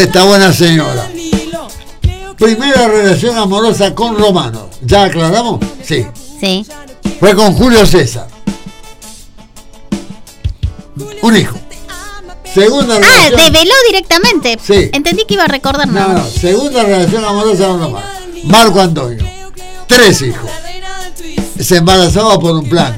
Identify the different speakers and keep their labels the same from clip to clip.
Speaker 1: Esta buena señora. Primera relación amorosa con Romano. ¿Ya aclaramos? Sí.
Speaker 2: Sí.
Speaker 1: Fue con Julio César. Un hijo. Segunda relación.
Speaker 2: Develó directamente.
Speaker 1: Sí.
Speaker 2: Entendí que iba a recordar nada.
Speaker 1: No. Segunda relación amorosa con Romano. Marco Antonio. 3 hijos. Se embarazaba por un plan.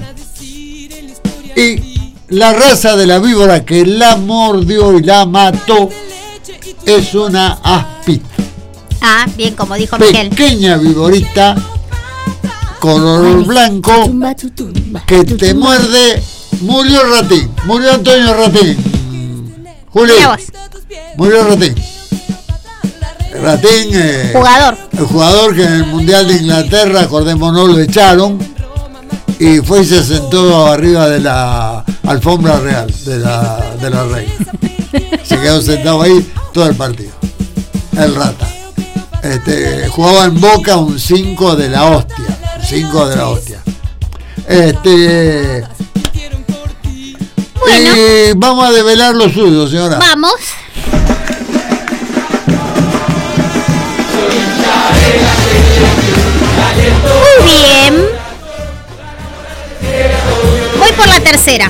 Speaker 1: Y la raza de la víbora que la mordió y la mató es una aspita.
Speaker 2: Bien, como dijo Miguel.
Speaker 1: Pequeña víborita, color blanco, que te muerde. Murió Ratín. Murió Antonio Ratín. Juli. Murió Ratín. Ratín,
Speaker 2: jugador.
Speaker 1: El jugador que en el Mundial de Inglaterra, acordémonos, lo echaron y fue y se sentó arriba de la alfombra real de la reina. Se quedó sentado ahí todo el partido. El Rata. Jugaba en Boca un 5 de la hostia. Bueno. Vamos a develar lo suyo, señora.
Speaker 2: Vamos. Muy bien. Voy por la tercera.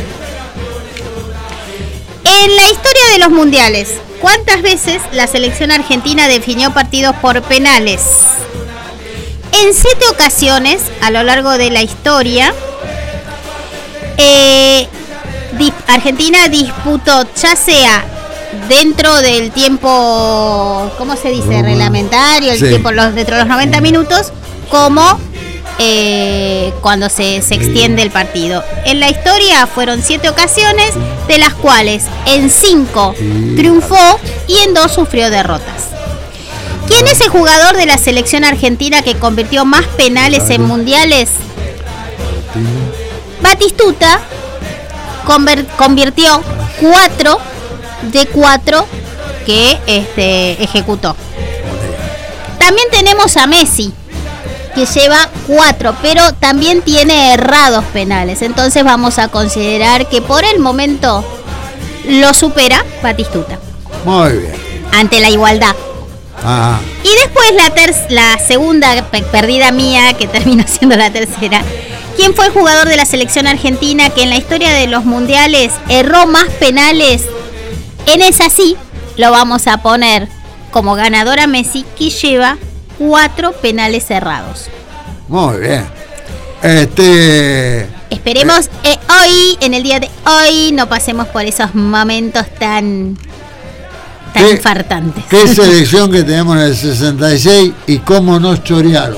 Speaker 2: En la historia de los mundiales, ¿cuántas veces la selección argentina definió partidos por penales? En 7 ocasiones a lo largo de la historia. Argentina disputó, ya sea dentro del tiempo, ¿cómo se dice? Reglamentario, el tiempo dentro de los 90 minutos, como cuando se extiende el partido. En la historia fueron 7 ocasiones, de las cuales en 5 triunfó y en 2 sufrió derrotas. ¿Quién es el jugador de la selección argentina que convirtió más penales en mundiales? Batistuta convirtió 4 de 4 que ejecutó. También tenemos a Messi, que lleva 4, pero también tiene errados penales. Entonces vamos a considerar que por el momento lo supera Batistuta.
Speaker 1: Muy bien.
Speaker 2: Ante la igualdad.
Speaker 1: Ajá.
Speaker 2: Y después la segunda perdida mía, que terminó siendo la tercera. ¿Quién fue el jugador de la selección argentina que en la historia de los mundiales erró más penales? En esa sí lo vamos a poner como ganadora Messi, que lleva 4 penales errados.
Speaker 1: Muy bien.
Speaker 2: Esperemos hoy, en el día de hoy, no pasemos por esos momentos tan infartantes.
Speaker 1: ¿Qué selección que tenemos en el 66 y cómo nos chorearon?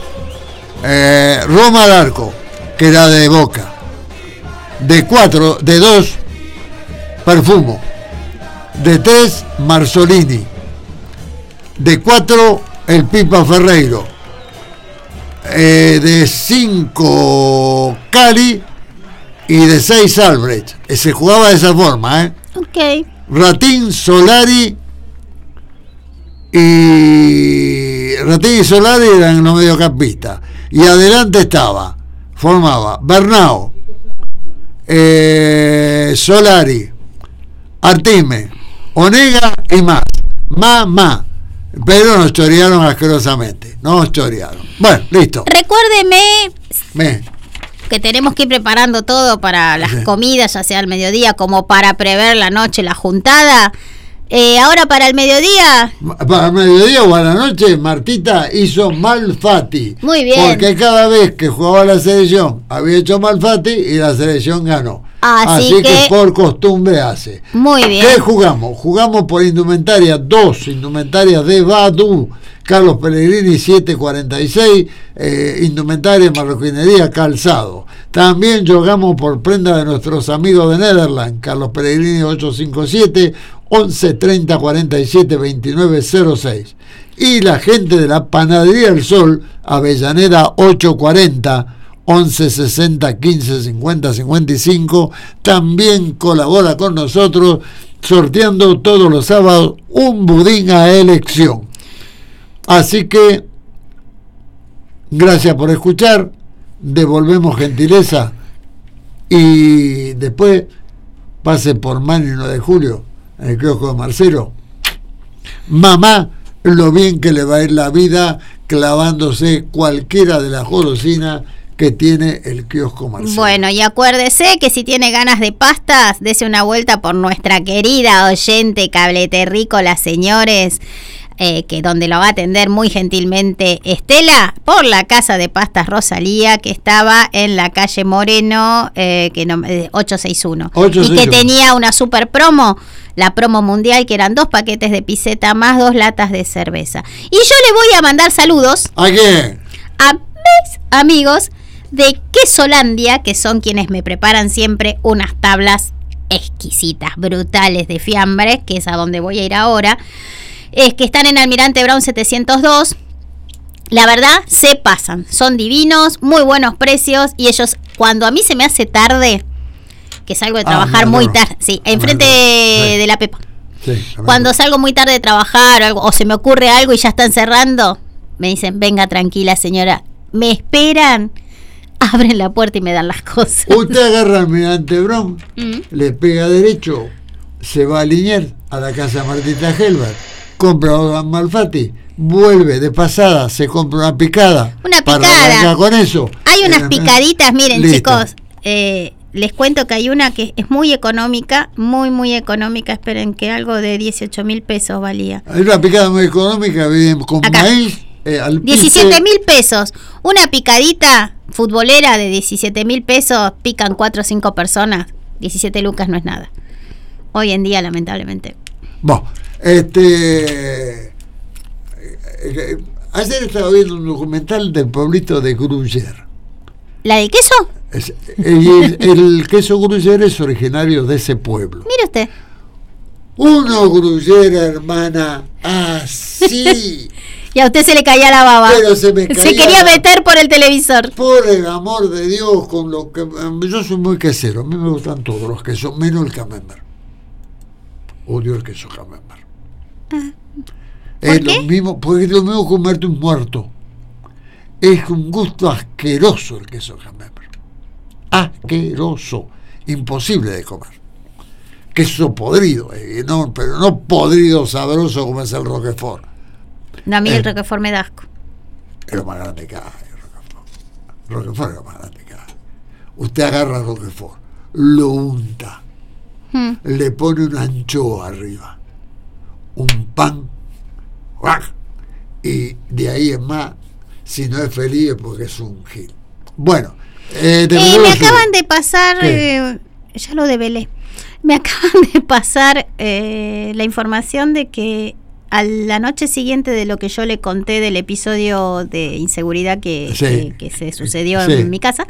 Speaker 1: Roma al arco, que era de Boca. De 2, Perfumo. De 3, Marzolini. De 4, el Pipa Ferreiro. De 5, Cali. Y de 6, Albrecht. Se jugaba de esa forma,
Speaker 2: Ok.
Speaker 1: Ratín, Solari eran los mediocampistas. Y adelante formaba Bernao, Solari, Artime, Onega y más. Pero nos chorearon asquerosamente. Bueno, listo.
Speaker 2: Recuérdeme que tenemos que ir preparando todo para las comidas, ya sea al mediodía, como para prever la noche, la juntada. Ahora para el mediodía.
Speaker 1: Para el mediodía o a la noche, Martita hizo Malfatti.
Speaker 2: Muy bien.
Speaker 1: Porque cada vez que jugaba la selección había hecho Malfatti y la selección ganó. Así que por costumbre hace.
Speaker 2: Muy bien.
Speaker 1: ¿Qué jugamos? Jugamos por indumentaria, 2 indumentarias de Badú. Carlos Pellegrini 746, indumentaria, marroquinería, calzado. También jugamos por prenda de nuestros amigos de Netherlands, Carlos Pellegrini 857 11 30 47 29 06. Y la gente de la Panadería El Sol, Avellaneda 840 11 60 15 50 55, también colabora con nosotros sorteando todos los sábados un budín a elección. Así que gracias por escuchar, devolvemos gentileza y después pase por Mani 9 de julio en el kiosco de Marcelo mamá, lo bien que le va a ir la vida clavándose cualquiera de las golosinas que tiene el kiosco Marcelo.
Speaker 2: Bueno, y acuérdese que si tiene ganas de pastas, dese una vuelta por nuestra querida oyente Cablete Rico, las señores, que donde lo va a atender muy gentilmente Estela, por la casa de pastas Rosalía, que estaba en la calle Moreno, 861. Y que tenía una super promo, la promo mundial, que eran 2 paquetes de piseta más 2 latas de cerveza. Y yo le voy a mandar saludos.
Speaker 1: ¿A quién?
Speaker 2: A mis amigos de Quesolandia, que son quienes me preparan siempre unas tablas exquisitas, brutales de fiambre, que es a donde voy a ir ahora. Es que están en Almirante Brown 702. La verdad, se pasan, son divinos, muy buenos precios, y ellos, cuando a mí se me hace tarde, que salgo de trabajar muy tarde, sí, enfrente de la Pepa. Sí, cuando salgo muy tarde de trabajar o, algo, o se me ocurre algo y ya están cerrando, me dicen, venga tranquila señora, me esperan, abren la puerta y me dan las cosas.
Speaker 1: Usted agarra Almirante Brown, le pega derecho, se va a Liniers, a la casa Martita Helbert, compra a Malfatti, vuelve de pasada, se compra una picada.
Speaker 2: Una picada.
Speaker 1: Con eso.
Speaker 2: Hay unas picaditas, miren, listo. Chicos, les cuento que hay una que es muy económica, muy económica, esperen, que algo de 18.000 pesos valía.
Speaker 1: Hay una picada muy económica, con
Speaker 2: acá.
Speaker 1: Maíz.
Speaker 2: 17.000 pesos. Una picadita futbolera de 17.000 pesos, pican 4 o 5 personas. 17 lucas no es nada. Hoy en día, lamentablemente.
Speaker 1: Bueno, ayer estaba viendo un documental del pueblito de Gruyer.
Speaker 2: ¿La de queso?
Speaker 1: El queso Gruyer es originario de ese pueblo.
Speaker 2: Mire usted.
Speaker 1: Uno Gruyer, hermana, así.
Speaker 2: Y a usted se le caía la baba.
Speaker 1: Pero se me caía.
Speaker 2: Se quería meter por el televisor.
Speaker 1: Por el amor de Dios, con lo que yo soy muy quesero. A mí me gustan todos los quesos, menos el camembert. Odio el queso camembert. Es lo mismo, porque es lo mismo comerte un muerto. Es un gusto asqueroso el queso camembert. Asqueroso. Imposible de comer. Queso podrido, no, pero no podrido sabroso como es el Roquefort.
Speaker 2: No, a mí el Roquefort me da asco.
Speaker 1: Es lo más grande que hay, el Roquefort es lo más grande que hay. Usted agarra el Roquefort, lo unta, le pone una anchoa arriba, un pan, y de ahí en más, si no es feliz es porque es un gil. Bueno,
Speaker 2: me acaban de pasar, ya lo develé, me acaban de pasar la información de que a la noche siguiente de lo que yo le conté del episodio de inseguridad que se sucedió en mi casa,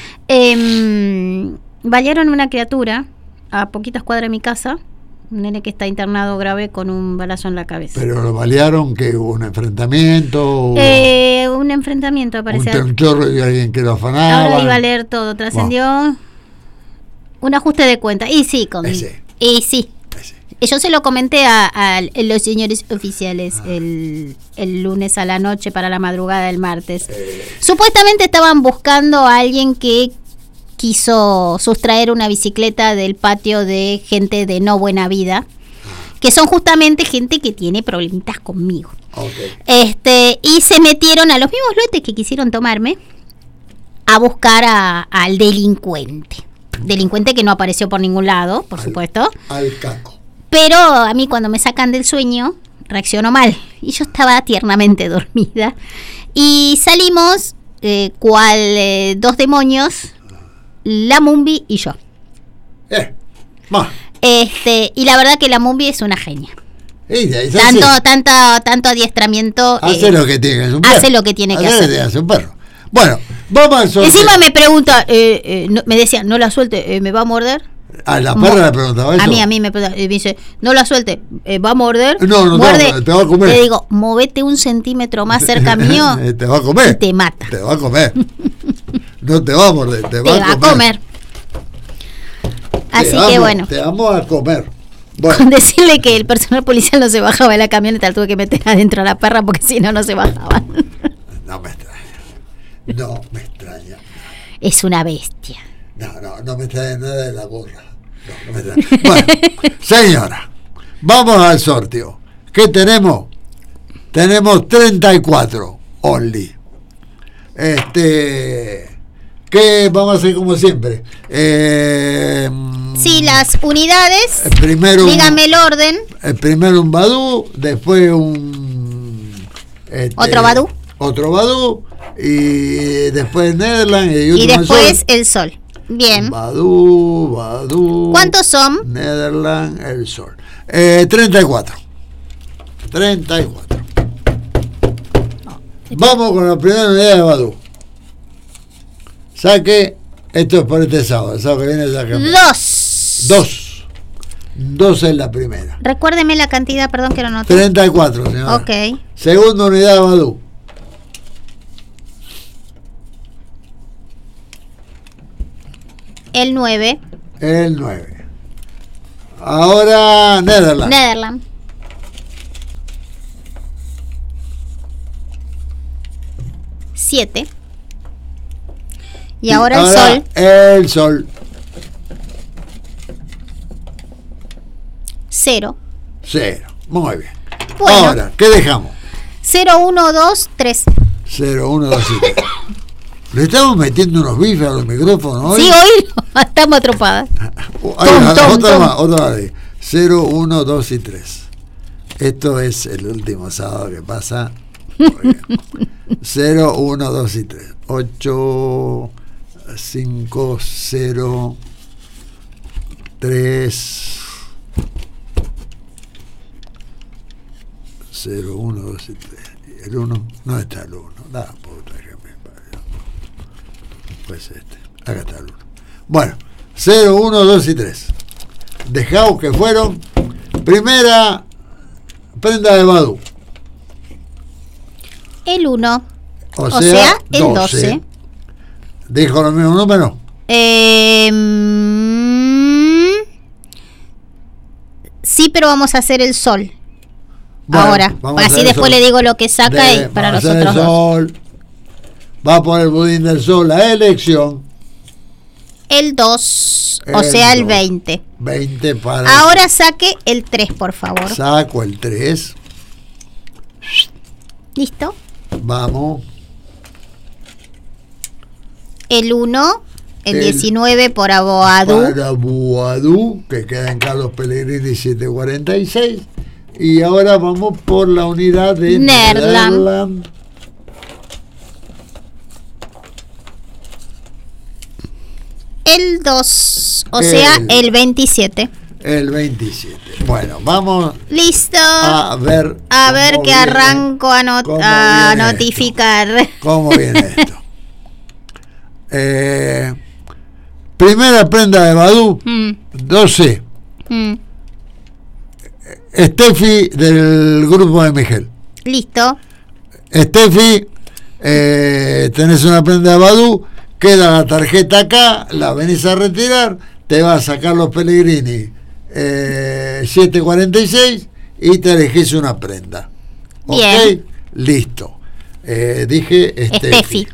Speaker 2: balearon una criatura a poquitas cuadras de mi casa, un nene que está internado grave con un balazo en la cabeza.
Speaker 1: ¿Pero lo balearon? ¿Que hubo un enfrentamiento?
Speaker 2: Un enfrentamiento, parece.
Speaker 1: Un chorro y alguien que lo afanaba.
Speaker 2: Ahora iba a leer todo, trascendió un ajuste de cuenta. Y sí, yo se lo comenté a los señores oficiales el lunes a la noche para la madrugada del martes. Supuestamente estaban buscando a alguien que quiso sustraer una bicicleta del patio de gente de no buena vida, que son justamente gente que tiene problemitas conmigo. Y se metieron a los mismos lotes que quisieron tomarme a buscar al delincuente que no apareció por ningún lado, por supuesto.
Speaker 1: Al caco.
Speaker 2: Pero a mí cuando me sacan del sueño reacciono mal y yo estaba tiernamente dormida y salimos dos demonios, la Mumbi y yo. Y la verdad que la Mumbi es una genia. Tanto adiestramiento.
Speaker 1: Hace lo que tiene que hacer un perro.
Speaker 2: Hace lo que tiene que hacer.
Speaker 1: Un perro. Bueno, vamos al sorteo.
Speaker 2: Encima me pregunta, me decía, no la suelte, ¿me va a morder?
Speaker 1: A la perra le preguntaba eso.
Speaker 2: A mí me pregunta, me dice, no la suelte, ¿va a morder?
Speaker 1: No,
Speaker 2: muerde,
Speaker 1: te va a comer.
Speaker 2: Le digo, movete 1 centímetro más cerca mío.
Speaker 1: Te va a comer.
Speaker 2: Y te mata.
Speaker 1: Te va a comer. No te va a morder, te va a comer.
Speaker 2: Así que bueno.
Speaker 1: Te vamos a comer.
Speaker 2: Bueno. Con decirle que el personal policial no se bajaba de la camioneta, la tuve que meter adentro a la perra porque si no se bajaba.
Speaker 1: No me extraña.
Speaker 2: Es una bestia.
Speaker 1: No me extraña nada de la gorra. No me extraña. Bueno, señora, vamos al sorteo. ¿Qué tenemos? Tenemos 34 only. ¿Qué vamos a hacer como siempre?
Speaker 2: Sí, las unidades.
Speaker 1: Primero
Speaker 2: dígame el orden.
Speaker 1: Primero un Badoo, después
Speaker 2: otro Badoo.
Speaker 1: Otro Badoo, y después Netherlands
Speaker 2: y después el Sol. Bien.
Speaker 1: Badoo.
Speaker 2: ¿Cuántos son?
Speaker 1: Netherlands, el Sol. 34. Vamos con la primera unidad de Badoo. Saque, esto es por este sábado. El sábado que viene saque. 2 es la primera.
Speaker 2: Recuérdeme la cantidad, perdón que no noté.
Speaker 1: 34, señora.
Speaker 2: Ok.
Speaker 1: Segunda unidad de Badoo.
Speaker 2: El 9.
Speaker 1: Ahora Netherlands.
Speaker 2: 7. Y ahora el Sol.
Speaker 1: El Sol.
Speaker 2: 0.
Speaker 1: Muy bien.
Speaker 2: Bueno.
Speaker 1: Ahora, ¿qué dejamos?
Speaker 2: 0, 1, 2, 3.
Speaker 1: 0, 1, 2 y 3. Le estamos metiendo unos bifes a los micrófonos hoy.
Speaker 2: Sí, hoy estamos atropadas.
Speaker 1: Otra vez. 0, 1, 2 y 3. Esto es el último sábado que pasa. 0, 1, 2 y 3. 8, 5, 0, 3. 0, 1, 2 y 3. El 1, no está el 1. Nada, puta que me parió. Pues acá está el 1. Bueno, 0, 1, 2 y 3. Dejaos que fueron. Primera prenda de Badoo.
Speaker 2: El 1.
Speaker 1: O sea,
Speaker 2: el 12.
Speaker 1: ¿Dijo los mismos números?
Speaker 2: Sí, pero vamos a hacer el Sol.
Speaker 1: Bueno,
Speaker 2: ahora. Así después le digo lo que saca para los otros
Speaker 1: dos. Va por el budín del Sol la elección.
Speaker 2: El 2, o sea, el 20.
Speaker 1: 20 para...
Speaker 2: Ahora saque el 3, por favor.
Speaker 1: Saco el 3.
Speaker 2: ¿Listo?
Speaker 1: Vamos.
Speaker 2: El 1, el 19 por Badoo.
Speaker 1: Para Badoo, que queda en Carlos Pellegrini 746. Y ahora vamos por la unidad de Netherlands.
Speaker 2: El 2, o sea, el 27.
Speaker 1: El 27. Bueno, vamos.
Speaker 2: Listo.
Speaker 1: A ver
Speaker 2: que arranco a notificar.
Speaker 1: ¿Cómo viene esto? Primera prenda de Badoo, 12. Steffi del grupo de Miguel.
Speaker 2: Listo.
Speaker 1: Steffi, tenés una prenda de Badoo, queda la tarjeta acá, la venís a retirar, te vas a sacar los Pellegrini 746 y te elegís una prenda.
Speaker 2: Bien.
Speaker 1: ¿Ok? Listo. Dije Steffi.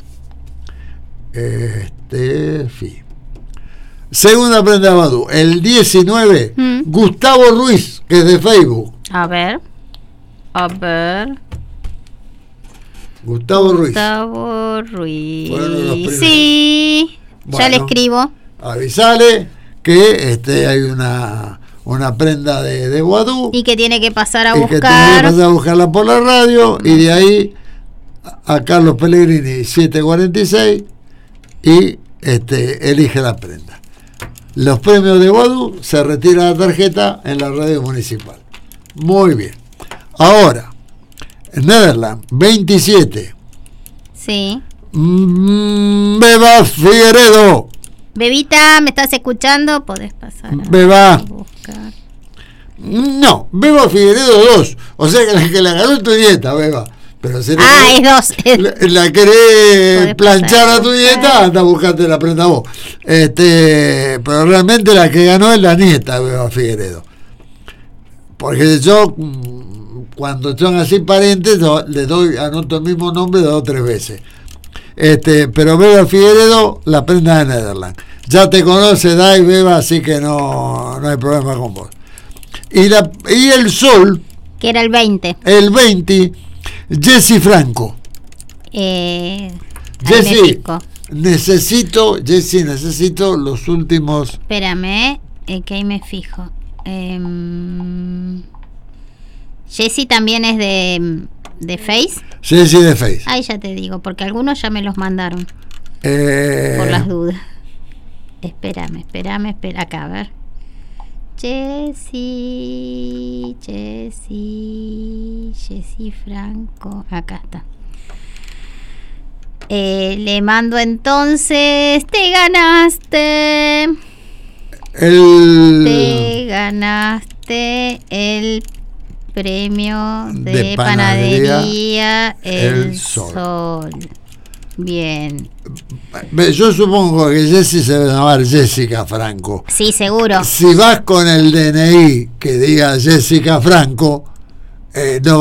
Speaker 1: Segunda prenda de Badoo, el 19, Gustavo Ruiz, que es de Facebook.
Speaker 2: A ver.
Speaker 1: Gustavo Ruiz.
Speaker 2: Fueron los primeros. Sí, bueno, ya le escribo.
Speaker 1: Avisale que hay una prenda de Badoo.
Speaker 2: Y que tiene que pasar a buscar.
Speaker 1: Que tiene que pasar a buscarla por la radio. Y de ahí a Carlos Pellegrini 746 y elige la prenda. Los premios de Badoo se retira la tarjeta en la radio municipal. Muy bien. Ahora, Netherlands 27.
Speaker 2: Sí.
Speaker 1: Beba Figueredo.
Speaker 2: Bebita, ¿me estás escuchando? Podés pasar
Speaker 1: Beba.
Speaker 2: A buscar.
Speaker 1: No, Beba Figueredo 2. O sea que la ganó tu nieta, Beba. Pero si
Speaker 2: es 2.
Speaker 1: La querés planchar a tu nieta, anda a buscarte la prenda vos. Pero realmente la que ganó es la nieta, Beba Figueredo. Porque yo, cuando son así parientes, le doy, anoto el mismo nombre 2 o 3 veces. Pero Beba Figueredo, la prenda de Netherlands. Ya te conoce, Beba, así que no hay problema con vos. Y el Sol,
Speaker 2: Que era el 20.
Speaker 1: El 20, Jessy Franco. Jessy, necesito los últimos.
Speaker 2: Espérame, que ahí me fijo. Jessy también es de Face.
Speaker 1: Jessy de Face.
Speaker 2: Ahí ya te digo, porque algunos ya me los mandaron. Por las dudas. Espérame, acá, a ver. Jessy Franco. Acá está. Le mando entonces. Te ganaste el premio de panadería El Sol. Bien.
Speaker 1: Yo supongo que Jessy se va a llamar Jessica Franco.
Speaker 2: Sí, seguro.
Speaker 1: Si vas con el DNI que diga Jessica Franco, no